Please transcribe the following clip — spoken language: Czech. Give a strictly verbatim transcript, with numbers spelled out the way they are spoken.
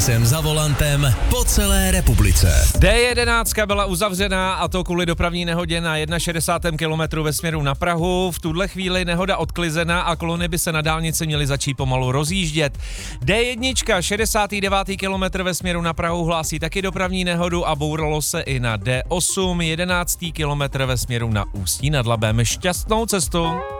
jsem za volantem po celé republice. dé jedenáct byla uzavřená, a to kvůli dopravní nehodě na šedesátém prvním kilometru ve směru na Prahu. V tuhle chvíli nehoda odklizena a kolony by se na dálnici měly začít pomalu rozjíždět. dé jedna, šedesátý devátý kilometr ve směru na Prahu, hlásí taky dopravní nehodu a bouralo se i na dé osm, jedenáctý kilometr ve směru na Ústí nad Labem. Šťastnou cestu.